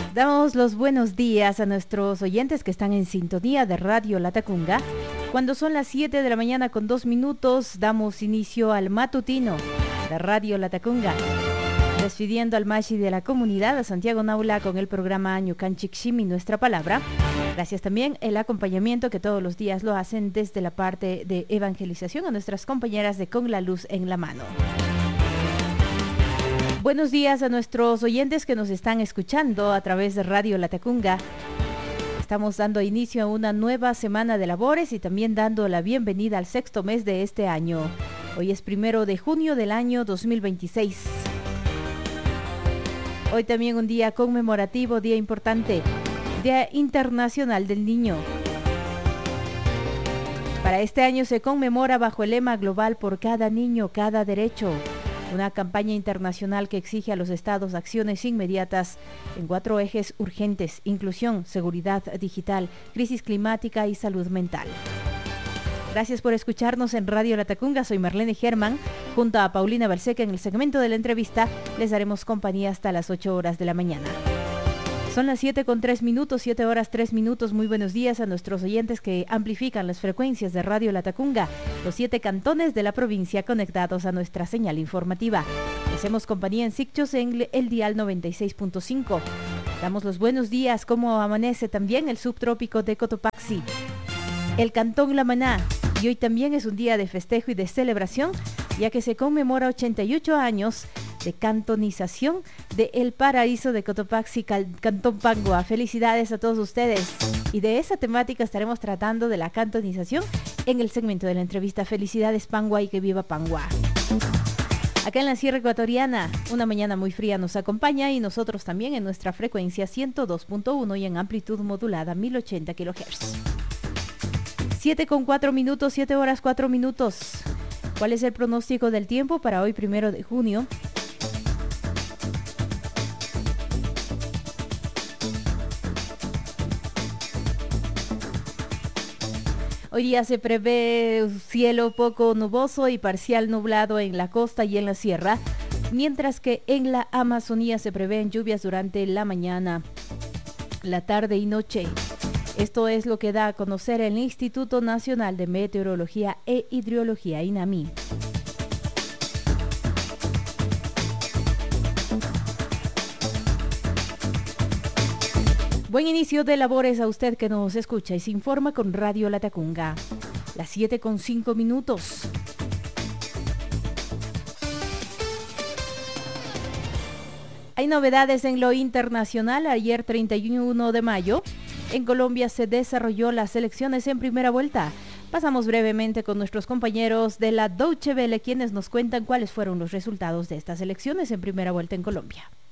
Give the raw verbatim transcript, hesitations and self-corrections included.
Damos los buenos días a nuestros oyentes que están en sintonía de Radio Latacunga. Cuando son las siete de la mañana con dos minutos, damos inicio al matutino de Radio Latacunga. Despidiendo al Mashi de la comunidad, a Santiago Naula, con el programa Ñucanchik-Shimi, Nuestra Palabra. Gracias también el acompañamiento que todos los días lo hacen desde la parte de evangelización a nuestras compañeras de Con la Luz en la Mano. Buenos días a nuestros oyentes que nos están escuchando a través de Radio Latacunga. Estamos dando inicio a una nueva semana de labores y también dando la bienvenida al sexto mes de este año. Hoy es primero de junio del año dos mil veintiséis. Hoy también un día conmemorativo, día importante, Día Internacional del Niño. Para este año se conmemora bajo el lema global Por cada niño, cada derecho. Una campaña internacional que exige a los estados acciones inmediatas en cuatro ejes urgentes: inclusión, seguridad digital, crisis climática y salud mental. Gracias por escucharnos en Radio Latacunga. Soy Marlene Germán. Junto a Paulina Berseca en el segmento de la entrevista les daremos compañía hasta las ocho horas de la mañana. Son las siete con tres minutos, siete horas tres minutos. Muy buenos días a nuestros oyentes que amplifican las frecuencias de Radio Latacunga, los siete cantones de la provincia conectados a nuestra señal informativa. Hacemos compañía en Sicchos en el dial noventa y seis punto cinco. Damos los buenos días, como amanece también el subtrópico de Cotopaxi, el cantón La Maná. Y hoy también es un día de festejo y de celebración, ya que se conmemora ochenta y ocho años de cantonización de El Paraíso de Cotopaxi, Cantón Pangua. Felicidades a todos ustedes. Y de esa temática estaremos tratando, de la cantonización, en el segmento de la entrevista. Felicidades Pangua y que viva Pangua. Acá en la Sierra Ecuatoriana, una mañana muy fría nos acompaña, y nosotros también en nuestra frecuencia ciento dos punto uno y en amplitud modulada mil ochenta kilohertz. siete con cuatro minutos, siete horas cuatro minutos. ¿Cuál es el pronóstico del tiempo para hoy, primero de junio? Hoy día se prevé cielo poco nuboso y parcial nublado en la costa y en la sierra, mientras que en la Amazonía se prevén lluvias durante la mañana, la tarde y noche. Esto es lo que da a conocer el Instituto Nacional de Meteorología e Hidrología, INAMI. Buen inicio de labores a usted que nos escucha y se informa con Radio Latacunga. Las siete con cinco minutos. Hay novedades en lo internacional. Ayer, treinta y uno de mayo, en Colombia se desarrolló las elecciones en primera vuelta. Pasamos brevemente con nuestros compañeros de la Deutsche Welle, quienes nos cuentan cuáles fueron los resultados de estas elecciones en primera vuelta en Colombia.